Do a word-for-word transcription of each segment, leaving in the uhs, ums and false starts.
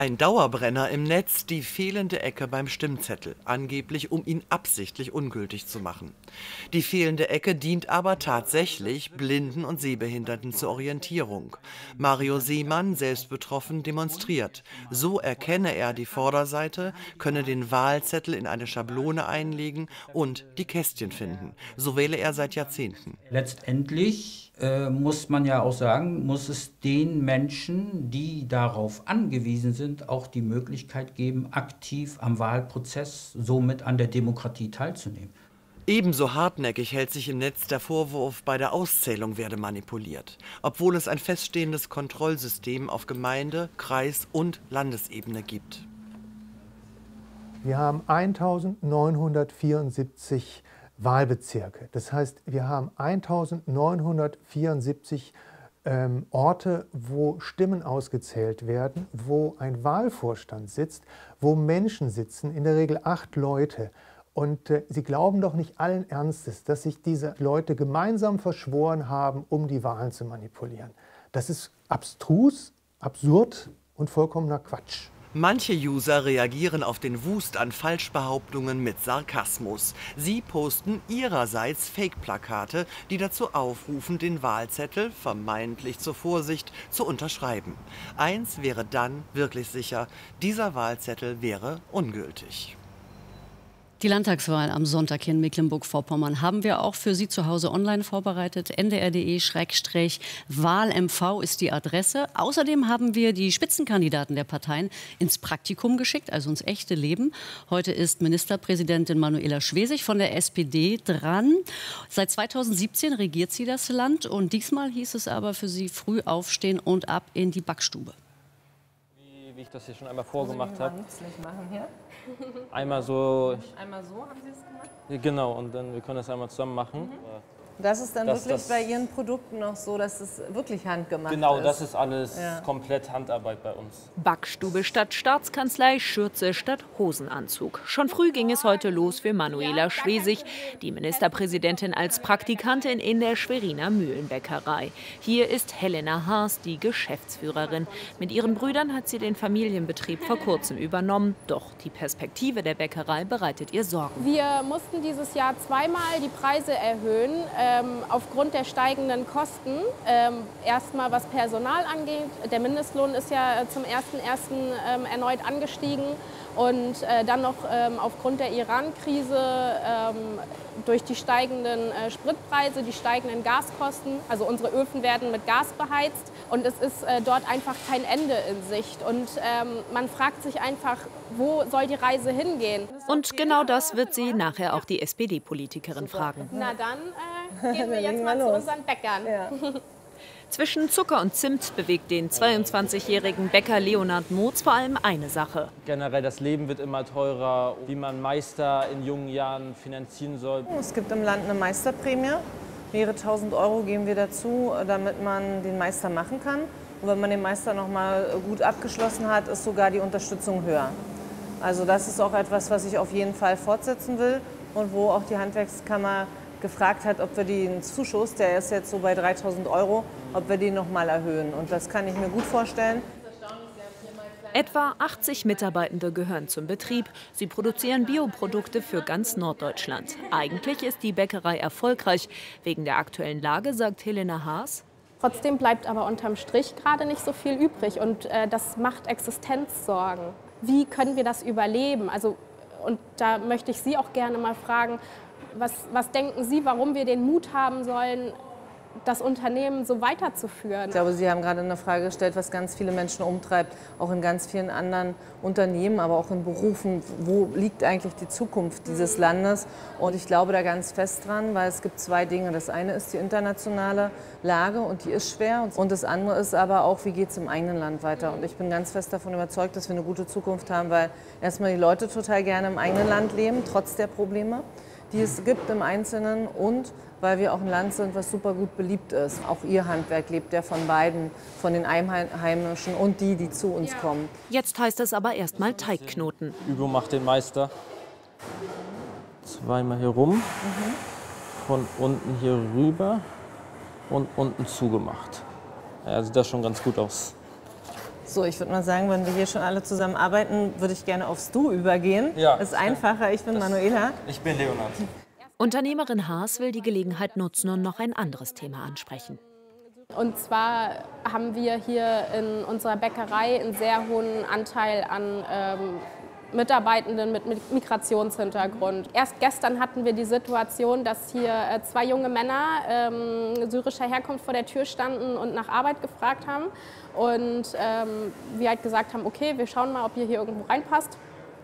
Ein Dauerbrenner im Netz, die fehlende Ecke beim Stimmzettel, angeblich um ihn absichtlich ungültig zu machen. Die fehlende Ecke dient aber tatsächlich Blinden und Sehbehinderten zur Orientierung. Mario Seemann, selbst betroffen, demonstriert. So erkenne er die Vorderseite, könne den Wahlzettel in eine Schablone einlegen und die Kästchen finden. So wähle er seit Jahrzehnten. Letztendlich äh, muss man ja auch sagen, muss es den Menschen, die darauf angewiesen sind, auch die Möglichkeit geben, aktiv am Wahlprozess, somit an der Demokratie teilzunehmen. Ebenso hartnäckig hält sich im Netz der Vorwurf, bei der Auszählung werde manipuliert, obwohl es ein feststehendes Kontrollsystem auf Gemeinde-, Kreis- und Landesebene gibt. Wir haben eintausendneunhundertvierundsiebzig Wahlbezirke. Das heißt, wir haben eintausendneunhundertvierundsiebzig ähm, Orte, wo Stimmen ausgezählt werden, wo ein Wahlvorstand sitzt, wo Menschen sitzen, in der Regel acht Leute. Und äh, Sie glauben doch nicht allen Ernstes, dass sich diese Leute gemeinsam verschworen haben, um die Wahlen zu manipulieren. Das ist abstrus, absurd und vollkommener Quatsch. Manche User reagieren auf den Wust an Falschbehauptungen mit Sarkasmus. Sie posten ihrerseits Fake-Plakate, die dazu aufrufen, den Wahlzettel, vermeintlich zur Vorsicht, zu unterschreiben. Eins wäre dann wirklich sicher: dieser Wahlzettel wäre ungültig. Die Landtagswahl am Sonntag in Mecklenburg-Vorpommern haben wir auch für Sie zu Hause online vorbereitet. N D R punkt D E Wahl M V ist die Adresse. Außerdem haben wir die Spitzenkandidaten der Parteien ins Praktikum geschickt, also ins echte Leben. Heute ist Ministerpräsidentin Manuela Schwesig von der S P D dran. Seit zweitausendsiebzehn regiert sie das Land und diesmal hieß es aber für sie früh aufstehen und ab in die Backstube. Wie ich das hier schon einmal vorgemacht habe. Machen hier. Einmal so. Einmal so haben Sie es gemacht? Genau, und dann wir können das einmal zusammen machen. Mhm. Das ist dann das, wirklich das, bei Ihren Produkten noch so, dass es wirklich handgemacht genau, ist? Genau, das ist alles ja. komplett Handarbeit bei uns. Backstube statt Staatskanzlei, Schürze statt Hosenanzug. Schon früh ging es heute los für Manuela Schwesig, die Ministerpräsidentin als Praktikantin in der Schweriner Mühlenbäckerei. Hier ist Helena Haas, die Geschäftsführerin. Mit ihren Brüdern hat sie den Familienbetrieb vor kurzem übernommen. Doch die Perspektive der Bäckerei bereitet ihr Sorgen. Wir mussten dieses Jahr zweimal die Preise erhöhen. Ähm, aufgrund der steigenden Kosten, ähm, erstmal was Personal angeht. Der Mindestlohn ist ja zum ersten ersten Ähm, erneut angestiegen und äh, dann noch ähm, aufgrund der Iran-Krise ähm, durch die steigenden äh, Spritpreise, die steigenden Gaskosten. Also unsere Öfen werden mit Gas beheizt und es ist äh, dort einfach kein Ende in Sicht. Und ähm, man fragt sich einfach, wo soll die Reise hingehen? Und genau das wird sie nachher auch die S P D-Politikerin fragen. Na dann äh, gehen wir jetzt mal zu unseren Bäckern. Ja. Zwischen Zucker und Zimt bewegt den zweiundzwanzigjährigen Bäcker Leonhard Motz vor allem eine Sache. Generell das Leben wird immer teurer, wie man Meister in jungen Jahren finanzieren soll. Es gibt im Land eine Meisterprämie. Mehrere tausend Euro geben wir dazu, damit man den Meister machen kann. Und wenn man den Meister noch mal gut abgeschlossen hat, ist sogar die Unterstützung höher. Also das ist auch etwas, was ich auf jeden Fall fortsetzen will und wo auch die Handwerkskammer gefragt hat, ob wir den Zuschuss, der ist jetzt so bei dreitausend Euro, ob wir den noch mal erhöhen. Und das kann ich mir gut vorstellen. Etwa achtzig Mitarbeitende gehören zum Betrieb. Sie produzieren Bioprodukte für ganz Norddeutschland. Eigentlich ist die Bäckerei erfolgreich. Wegen der aktuellen Lage, sagt Helena Haas. Trotzdem bleibt aber unterm Strich gerade nicht so viel übrig. Und äh, das macht Existenzsorgen. Wie können wir das überleben? Also, und da möchte ich Sie auch gerne mal fragen, Was, was denken Sie, warum wir den Mut haben sollen, das Unternehmen so weiterzuführen? Ich glaube, Sie haben gerade eine Frage gestellt, was ganz viele Menschen umtreibt, auch in ganz vielen anderen Unternehmen, aber auch in Berufen. Wo liegt eigentlich die Zukunft dieses Landes? Und ich glaube da ganz fest dran, weil es gibt zwei Dinge. Das eine ist die internationale Lage und die ist schwer. Und das andere ist aber auch, wie geht es im eigenen Land weiter? Und ich bin ganz fest davon überzeugt, dass wir eine gute Zukunft haben, weil erstmal die Leute total gerne im eigenen Land leben, trotz der Probleme, die es gibt im Einzelnen, und weil wir auch ein Land sind, was super gut beliebt ist. Auch Ihr Handwerk lebt ja von beiden, von den Einheimischen und die, die zu uns kommen. Jetzt heißt es aber erstmal Teigknoten. Übung macht den Meister. Zweimal hier rum, mhm. Von unten hier rüber und unten zugemacht. Ja, sieht das schon ganz gut aus. So, ich würde mal sagen, wenn wir hier schon alle zusammen arbeiten, würde ich gerne aufs Du übergehen. Ja. Das ist einfacher. Ich bin Manuela. Ich bin Leonhard. Unternehmerin Haas will die Gelegenheit nutzen und noch ein anderes Thema ansprechen. Und zwar haben wir hier in unserer Bäckerei einen sehr hohen Anteil an ähm, Mitarbeitenden mit Migrationshintergrund. Erst gestern hatten wir die Situation, dass hier äh, zwei junge Männer ähm, syrischer Herkunft vor der Tür standen und nach Arbeit gefragt haben. Und ähm, wir halt gesagt haben, okay, wir schauen mal, ob ihr hier irgendwo reinpasst.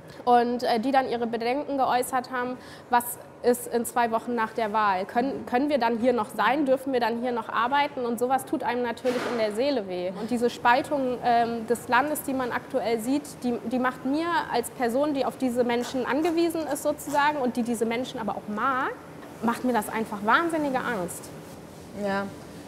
Und äh, die dann ihre Bedenken geäußert haben, was ist in zwei Wochen nach der Wahl? Können, können wir dann hier noch sein? Dürfen wir dann hier noch arbeiten? Und sowas tut einem natürlich in der Seele weh. Und diese Spaltung ähm, des Landes, die man aktuell sieht, die, die macht mir als Person, die auf diese Menschen angewiesen ist sozusagen und die diese Menschen aber auch mag, macht mir das einfach wahnsinnige Angst. Ja,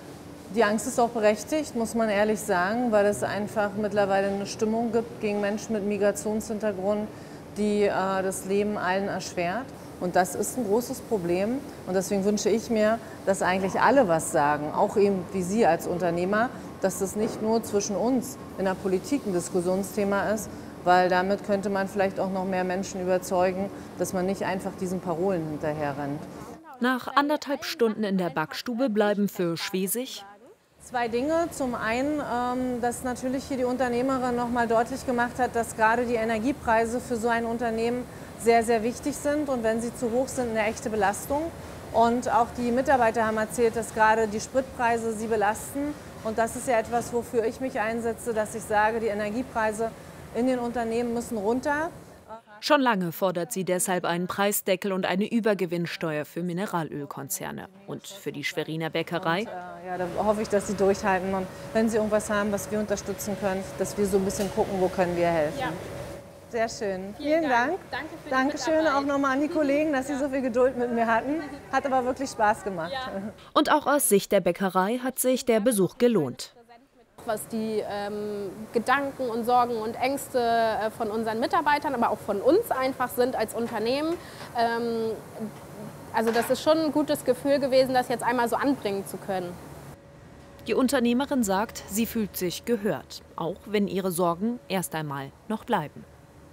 die Angst ist auch berechtigt, muss man ehrlich sagen, weil es einfach mittlerweile eine Stimmung gibt gegen Menschen mit Migrationshintergrund, die äh, das Leben allen erschwert. Und das ist ein großes Problem. Und deswegen wünsche ich mir, dass eigentlich alle was sagen, auch eben wie Sie als Unternehmer, dass das nicht nur zwischen uns in der Politik ein Diskussionsthema ist, weil damit könnte man vielleicht auch noch mehr Menschen überzeugen, dass man nicht einfach diesen Parolen hinterher rennt. Nach anderthalb Stunden in der Backstube bleiben für Schwesig zwei Dinge. Zum einen, ähm, dass natürlich hier die Unternehmerin noch mal deutlich gemacht hat, dass gerade die Energiepreise für so ein Unternehmen sehr, sehr wichtig sind und wenn sie zu hoch sind, eine echte Belastung. Und auch die Mitarbeiter haben erzählt, dass gerade die Spritpreise sie belasten. Und das ist ja etwas, wofür ich mich einsetze, dass ich sage, die Energiepreise in den Unternehmen müssen runter. Schon lange fordert sie deshalb einen Preisdeckel und eine Übergewinnsteuer für Mineralölkonzerne. Und für die Schweriner Bäckerei? Und, äh, ja, da hoffe ich, dass Sie durchhalten. Und wenn Sie irgendwas haben, was wir unterstützen können, dass wir so ein bisschen gucken, wo können wir helfen. Ja. Sehr schön. Vielen, Vielen Dank. Dank. Danke für Dankeschön auch nochmal an die Kollegen, dass Sie so viel Geduld mit mir hatten. Hat aber wirklich Spaß gemacht. Ja. Und auch aus Sicht der Bäckerei hat sich der Besuch gelohnt. Was die ähm, Gedanken und Sorgen und Ängste äh, von unseren Mitarbeitern, aber auch von uns einfach sind als Unternehmen. Ähm, also das ist schon ein gutes Gefühl gewesen, das jetzt einmal so anbringen zu können. Die Unternehmerin sagt, sie fühlt sich gehört, auch wenn ihre Sorgen erst einmal noch bleiben.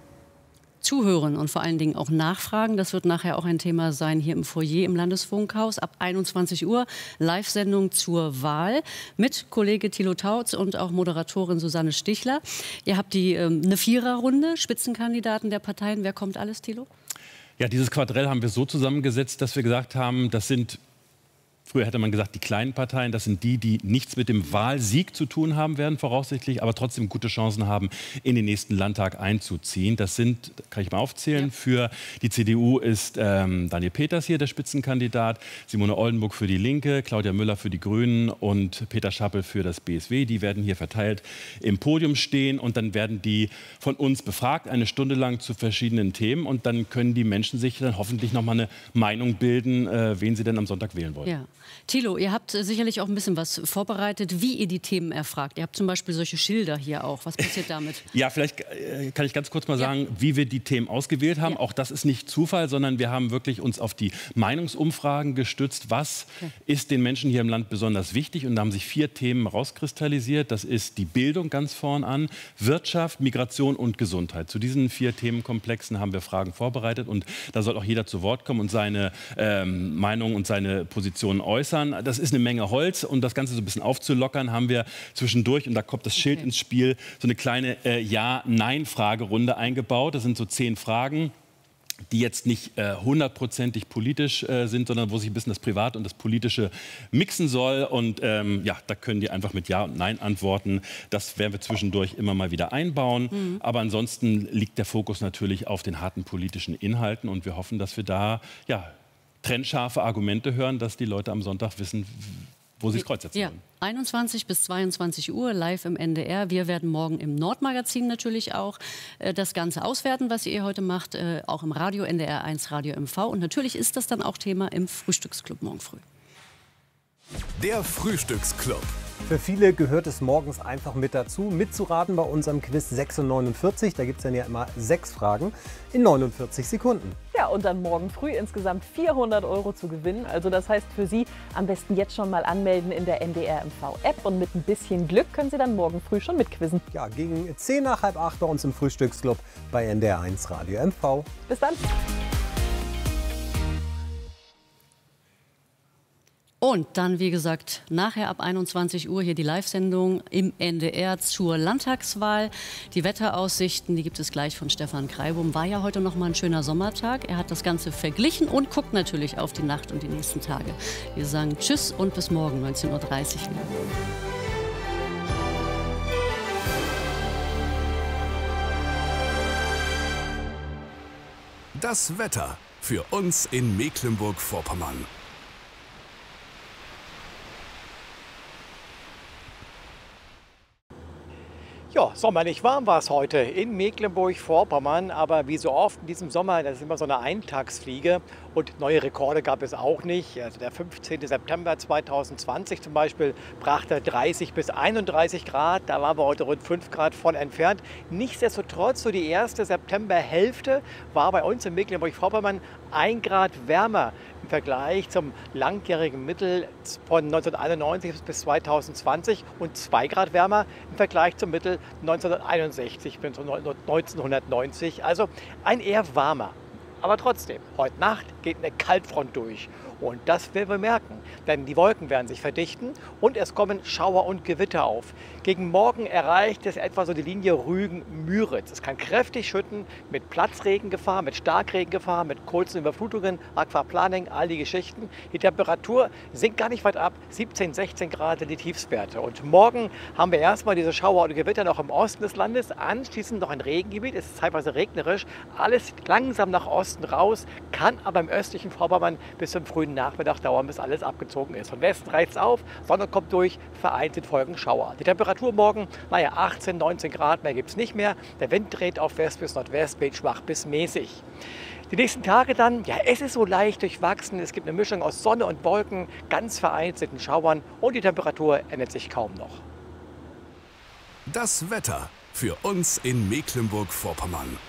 Zuhören und vor allen Dingen auch nachfragen. Das wird nachher auch ein Thema sein hier im Foyer im Landesfunkhaus ab einundzwanzig Uhr. Live-Sendung zur Wahl mit Kollege Thilo Tautz und auch Moderatorin Susanne Stichler. Ihr habt die, ähm, eine Viererrunde, Spitzenkandidaten der Parteien. Wer kommt alles, Thilo? Ja, dieses Quadrell haben wir so zusammengesetzt, dass wir gesagt haben, das sind... Früher hätte man gesagt, die kleinen Parteien, das sind die, die nichts mit dem Wahlsieg zu tun haben werden, voraussichtlich, aber trotzdem gute Chancen haben, in den nächsten Landtag einzuziehen. Das sind, kann ich mal aufzählen, ja. Für die C D U ist ähm, Daniel Peters hier der Spitzenkandidat, Simone Oldenburg für die Linke, Claudia Müller für die Grünen und Peter Schappel für das B S W. Die werden hier verteilt im Podium stehen und dann werden die von uns befragt, eine Stunde lang zu verschiedenen Themen. Und dann können die Menschen sich dann hoffentlich noch mal eine Meinung bilden, äh, wen sie denn am Sonntag wählen wollen. Ja. Thilo, ihr habt sicherlich auch ein bisschen was vorbereitet, wie ihr die Themen erfragt. Ihr habt zum Beispiel solche Schilder hier auch. Was passiert damit? Ja, vielleicht äh, kann ich ganz kurz mal sagen, ja. wie wir die Themen ausgewählt haben. Ja. Auch das ist nicht Zufall, sondern wir haben wirklich uns auf die Meinungsumfragen gestützt. Was okay. ist den Menschen hier im Land besonders wichtig? Und da haben sich vier Themen rauskristallisiert. Das ist die Bildung ganz vorn an, Wirtschaft, Migration und Gesundheit. Zu diesen vier Themenkomplexen haben wir Fragen vorbereitet. Und da soll auch jeder zu Wort kommen und seine ähm, Meinung und seine Position äußern. Das ist eine Menge Holz, und das Ganze so ein bisschen aufzulockern, haben wir zwischendurch, und da kommt das Schild okay. ins Spiel, so eine kleine äh, Ja-Nein-Fragerunde eingebaut. Das sind so zehn Fragen, die jetzt nicht hundertprozentig äh, politisch äh, sind, sondern wo sich ein bisschen das Private und das Politische mixen soll. Und ähm, ja, da können die einfach mit Ja und Nein antworten. Das werden wir zwischendurch immer mal wieder einbauen. Mhm. Aber ansonsten liegt der Fokus natürlich auf den harten politischen Inhalten, und wir hoffen, dass wir da ja, trennscharfe Argumente hören, dass die Leute am Sonntag wissen, wo sie das Kreuz setzen ja. wollen. einundzwanzig bis zweiundzwanzig Uhr live im N D R. Wir werden morgen im Nordmagazin natürlich auch äh, das Ganze auswerten, was ihr heute macht, äh, auch im Radio, N D R eins Radio M V. Und natürlich ist das dann auch Thema im Frühstücksclub morgen früh. Der Frühstücksclub. Für viele gehört es morgens einfach mit dazu, mitzuraten bei unserem Quiz sechs und neunundvierzig. Da gibt es dann ja immer sechs Fragen in neunundvierzig Sekunden. Ja, und dann morgen früh insgesamt vierhundert Euro zu gewinnen. Also das heißt für Sie am besten jetzt schon mal anmelden in der N D R M V-App. Und mit ein bisschen Glück können Sie dann morgen früh schon mitquizzen. Ja, gegen zehn nach halb acht bei uns im Frühstücksclub bei N D R eins Radio M V. Bis dann. Und dann, wie gesagt, nachher ab einundzwanzig Uhr hier die Live-Sendung im N D R zur Landtagswahl. Die Wetteraussichten, die gibt es gleich von Stefan Kreibum. War ja heute noch mal ein schöner Sommertag. Er hat das Ganze verglichen und guckt natürlich auf die Nacht und die nächsten Tage. Wir sagen Tschüss und bis morgen neunzehn Uhr dreißig wieder. Das Wetter für uns in Mecklenburg-Vorpommern. Ja, sommerlich warm war es heute in Mecklenburg-Vorpommern, aber wie so oft in diesem Sommer, das ist immer so eine Eintagsfliege und neue Rekorde gab es auch nicht. Also der fünfzehnte September zweitausendzwanzig zum Beispiel brachte dreißig bis einunddreißig Grad, da waren wir heute rund fünf Grad von entfernt. Nichtsdestotrotz, so die erste Septemberhälfte war bei uns in Mecklenburg-Vorpommern ein Grad wärmer im Vergleich zum langjährigen Mittel von neunzehnhunderteinundneunzig bis zweitausendzwanzig und zwei Grad wärmer im Vergleich zum Mittel neunzehnhunderteinundsechzig bis neunzehnhundertneunzig. Also ein eher warmer. Aber trotzdem, heute Nacht geht eine Kaltfront durch. Und das werden wir merken, denn die Wolken werden sich verdichten und es kommen Schauer und Gewitter auf. Gegen Morgen erreicht es etwa so die Linie Rügen-Müritz. Es kann kräftig schütten mit Platzregengefahr, mit Starkregengefahr, mit kurzen Überflutungen, Aquaplaning, all die Geschichten. Die Temperatur sinkt gar nicht weit ab, siebzehn, sechzehn Grad sind die Tiefstwerte. Und morgen haben wir erstmal diese Schauer und Gewitter noch im Osten des Landes, anschließend noch ein Regengebiet, es ist teilweise regnerisch, alles langsam nach Osten raus, kann aber im östlichen Vorpommern bis zum frühen Nachmittag dauern, bis alles abgezogen ist. Von Westen reicht es auf, Sonne kommt durch, vereinzelt folgen Schauer. Die Temperatur morgen, naja, achtzehn, neunzehn Grad, mehr gibt es nicht mehr. Der Wind dreht auf West bis Nordwest, weht schwach bis mäßig. Die nächsten Tage dann, ja, es ist so leicht durchwachsen. Es gibt eine Mischung aus Sonne und Wolken, ganz vereinzelten Schauern und die Temperatur ändert sich kaum noch. Das Wetter für uns in Mecklenburg-Vorpommern.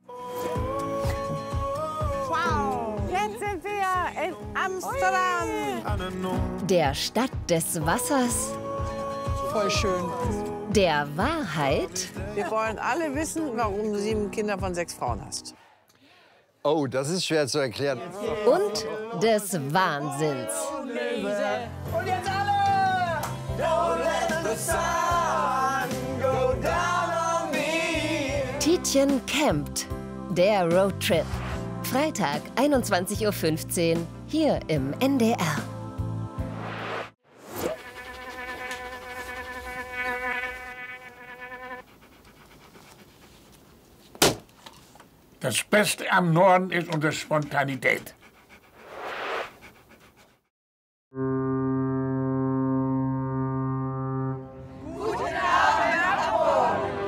Jetzt sind wir in Amsterdam. Der Stadt des Wassers. Voll schön. Der Wahrheit. Wir wollen alle wissen, warum du sieben Kinder von sechs Frauen hast. Oh, das ist schwer zu erklären. Und des Wahnsinns. Und jetzt alle! Don't let the sun go down on me. Tietjen campt. Der Roadtrip. Freitag, einundzwanzig Uhr fünfzehn, hier im N D R. Das Beste am Norden ist unsere Spontanität.